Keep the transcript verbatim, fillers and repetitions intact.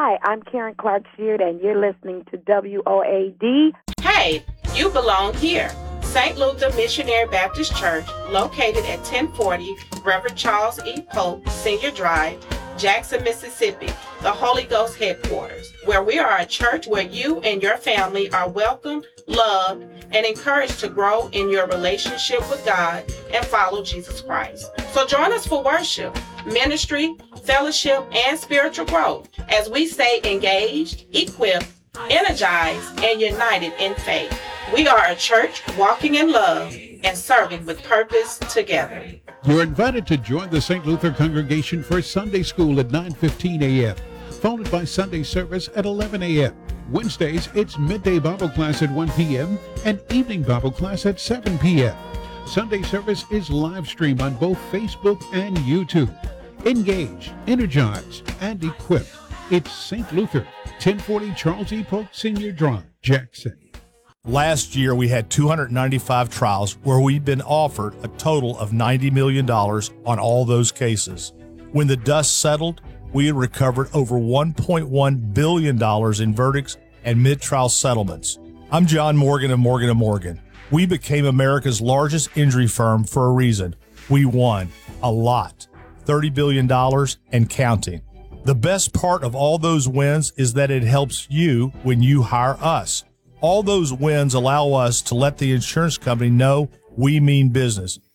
Hi, I'm Karen Clark Sheard, and you're listening to W O A D. Hey, you belong here. Saint Luther Missionary Baptist Church, located at ten forty Reverend Charles E. Pope Senior Drive, Jackson, Mississippi, the Holy Ghost headquarters, where we are a church where you and your family are welcomed, loved, and encouraged to grow in your relationship with God and follow Jesus Christ. So join us for worship, ministry, fellowship, and spiritual growth as we stay engaged, equipped, energized, and united in faith. We are a church walking in love and serving with purpose together. You're invited to join the Saint Luther congregation for Sunday school at nine fifteen a.m., followed by Sunday service at eleven a.m. Wednesdays, it's midday Bible class at one p.m. and evening Bible class at seven p.m. Sunday service is live streamed on both Facebook and YouTube. Engaged, energized, and equipped. It's Saint Luther, ten forty Charles E. Polk Senior Drive, Jackson. Last year, we had two hundred ninety-five trials where we've been offered a total of ninety million dollars on all those cases. When the dust settled, we had recovered over one point one billion dollars in verdicts and mid-trial settlements. I'm John Morgan of Morgan and Morgan. We became America's largest injury firm for a reason. We won a lot, thirty billion dollars and counting. The best part of all those wins is that it helps you when you hire us. All those wins allow us to let the insurance company know we mean business.